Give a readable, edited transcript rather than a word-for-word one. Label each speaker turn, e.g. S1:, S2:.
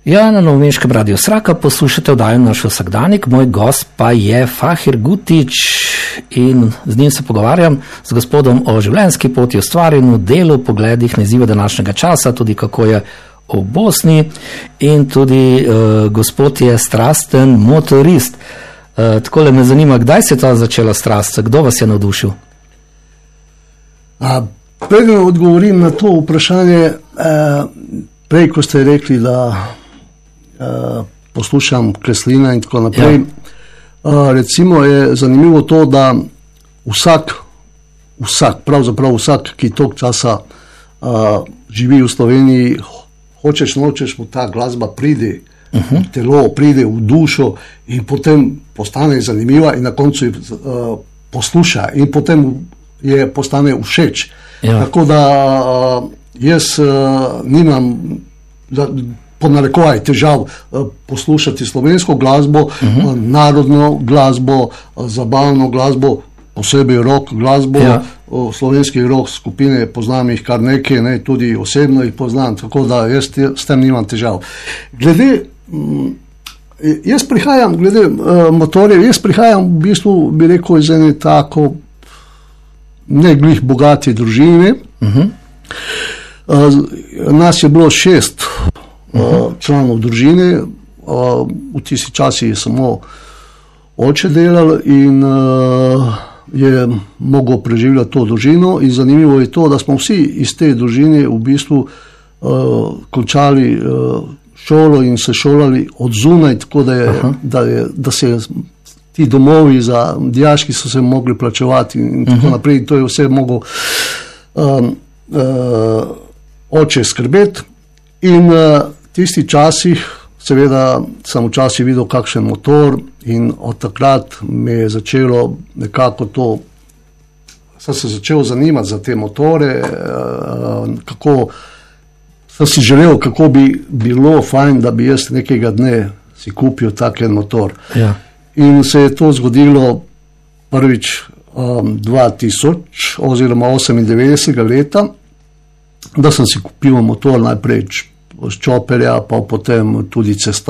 S1: Ja, na Novomeškem Radiu Sraka poslušate oddajo Naš vsakdanik, moj gost pa je Fahir Gutić in z njim se pogovarjam z gospodom o življenjski poti, ustvarjanju, delu, pogledih na izzive današnjega časa, tudi kako je v Bosni in tudi gospod je strasten motorist. Takole me zanima, kdaj se je ta začela strast, kdo vas je navdušil?
S2: Preden odgovorim na to vprašanje, prej, ko ste rekli, da poslušam Kreslina in tako naprej, recimo je zanimivo to, da pravzaprav vsak, ki toliko časa živi v Sloveniji, hočeš nočeš, mu ta glasba pride v telo, pride v dušo in potem postane zanimiva in na koncu posluša in potem postane všeč. Tako da jaz nimam po narekovaj težav poslušati slovensko glasbo, narodno glasbo, zabavno glasbo, posebej rock glasbo, slovenskih rock skupine, poznam jih kar nekaj, tudi osebno jih poznam, tako da jaz s tem nimam težav. Jaz prihajam v bistvu, bi rekel, iz ene tako ne glih bogati družine. Nas je bilo 6 članov družine, v tisti časi je samo oče delal in je mogel preživljati to družino in zanimivo je to, da smo vsi iz te družine v bistvu končali šolo in se šolali od zunaj, tako da se ti domovi za dijaški so se mogli plačevati in tako naprej. To je vse mogel oče skrbeti in tisti časih, seveda sem včasih videl kakšen motor in od takrat me je začelo nekako to, sem se začel zanimati za te motore, sem si želel, kako bi bilo fajn, da bi jaz nekega dne si kupil taken motor.
S1: Ja.
S2: In se je to zgodilo prvič 2000 oziroma 98. leta, da sem si kupil motor najprej s čoperja, pa potem tudi cesta.